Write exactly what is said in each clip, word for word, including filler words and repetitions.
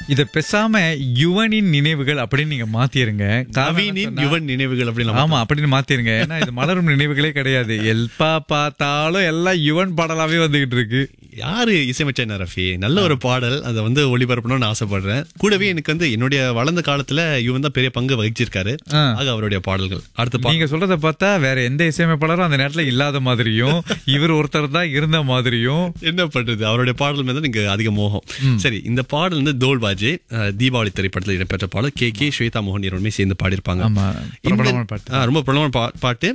இத பேசாம யுவனின் நினைவுகள் அப்படின்னு நீங்க மாத்திருங்க. நவீனின் யுவன் நினைவுகள் அப்படின்னு. ஆமா, அப்படின்னு மாத்திருங்க. ஏன்னா இது மலரும் நினைவுகளே கிடையாது. எப்ப பார்த்தாலும் எல்லாம் யுவன் பாடலாவே வந்துகிட்டு இருக்கு. யாரு இசையமைச்சா ரஃபி? நல்ல ஒரு பாடல், அதை வந்து ஒளிபரப்பணும்னு ஆசைப்படுறேன். கூடவே எனக்கு வந்து என்னுடைய வளர்ந்த காலத்துல யுவன் தான் பெரிய பங்கு வகிச்சிருக்காரு. ஆக அவருடைய பாடல்கள் அடுத்து நீங்க சொல்றத பார்த்தா வேற எந்த இசையமைப்பாளரும் அந்த நேரத்துல இல்லாத மாதிரியும் இவர் ஒருத்தர் தான் இருந்த மாதிரியும். என்ன பண்றது, அவருடைய பாடல் மேல நீங்க அதிக மோகம். சரி, இந்த பாடல் வந்து தோல் பாஜே தீபாவளி திரைப்படத்தில் இடம்பெற்ற பாடல். கே கே ஸ்வேதா மோகன் இருவருமே சேர்ந்து பாடியிருப்பாங்க. ரொம்ப பிரபலமான பாட்டு.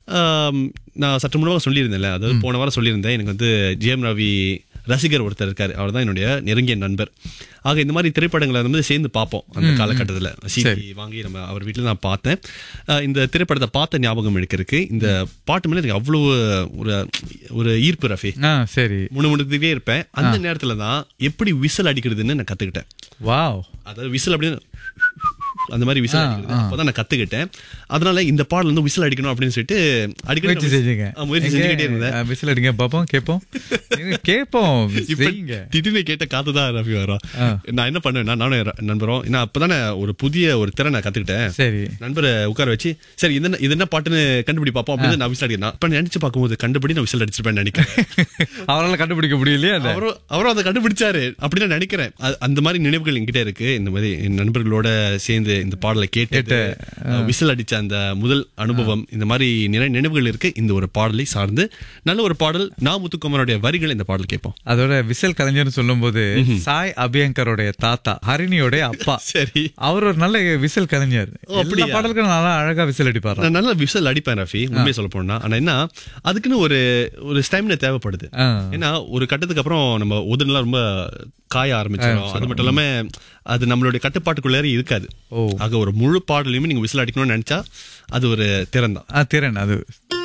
நான் சற்று முன்னமாக சொல்லியிருந்தேன்ல, அதாவது போன வாரம் சொல்லியிருந்தேன், எனக்கு வந்து ஜிஎம் ரவி ரசிகர் ஒருத்தர் இருக்காரு. அவர் தான் என்னுடைய நெருங்கிய நண்பர். ஆக இந்த மாதிரி திரைப்படங்களை வந்து சேர்ந்து பார்ப்போம். அந்த காலகட்டத்தில் சிடி வாங்கி நம்ம அவர் வீட்டில் நான் பார்த்தேன். இந்த திரைப்படத்தை பார்த்த ஞாபகம் எனக்கு இருக்கு. இந்த பாட்டு மேலே எனக்கு அவ்வளவு ஒரு ஒரு ஈர்ப்பு ரஃபி. சரி, முன்னு முன்னுக்கிட்டே இருப்பேன். அந்த நேரத்தில் தான் எப்படி விசில் அடிக்கிறதுன்னு நான் கற்றுக்கிட்டேன். வாவ், அதாவது விசில் அப்படின்னு அந்த மாதிரி விசில் அடிக்கிறது அப்பதான் நான் கத்துக்கிட்டேன். அதனால இந்த பாடல் வந்து விசில் அடிக்கணும் அப்படின்னு சொல்லிட்டு அடிக்கடி முயற்சி செஞ்சீங்க. முயற்சி செஞ்சுக்கிட்டே இருந்தேன். விசில் அடிங்க பாப்போம், கேட்போம் கேட்போம். திடீர்னு கேட்ட காத்துதான் ரவி வரும். நான் என்ன பண்ணுவேன், நானும் நண்பரும் ஏன்னா அப்பதானே ஒரு புதிய ஒரு திறனை கத்துக்கிட்டேன். சரி, நண்பரை உட்கார வச்சு சரி இது இது என்ன பாட்டுன்னு கண்டுபிடி பார்ப்போம் அப்படின்னு நான் விசில் அடிக்கிறேன். அப்ப நினைச்சு பார்க்கும்போது கண்டுபிடி நான் விசில் அடிச்சிருப்பேன் நினைக்கிறேன். அவரால் கண்டுபிடிக்க முடியலையே, அவரும் அவரும் அதை கண்டுபிடிச்சாரு அப்படின்னு நினைக்கிறேன். அந்த மாதிரி நினைவுகள் என்கிட்ட இருக்கு. இந்த மாதிரி என் நண்பர்களோட சேர்ந்து இந்த பாடலை கேட்டு விசில் அடிச்ச அந்த முதல் அனுபவம், இந்த மாதிரி நிறைய நினைவுகள் இருக்கு இந்த ஒரு பாடலை சார்ந்து. நல்ல ஒரு பாடல். நா முத்துக்குமாரோட வரிகள் இந்த பாடல் கேட்போம். அதோட விசில் கலைஞர்னு சொல்லும் போது சாய் அபியங்கரோட தாத்தா ஹரிணியோட அப்பா, சரி, அவர் ஒரு நல்ல விசில் கலைஞர். எல்லா பாடலுக்கும் நல்லா அழகா விசில் அடிப்பாரு. நான் நல்ல விசில் அடிப்பேன் ரஃபி, உண்மையை சொல்ல போனா. ஆனா என்ன, அதுக்குன்னு ஒரு ஒரு ஸ்டாமினா தேவைப்படுது. ஏன்னா ஒரு கட்டத்துக்கு அப்புறம் நம்ம உதடுலாம் ரொம்ப காய ஆரம்பிச்சிடும். அது மட்டும் இல்லாம அது நம்மளுடைய கட்டுப்பாட்டுக்குள்ளே இருக்காது. ஆக ஒரு முழு பாடலையுமே நீங்க விசில் அடிக்கணும்னு நினைச்சா அது ஒரு திறன் தான். திறன் அது.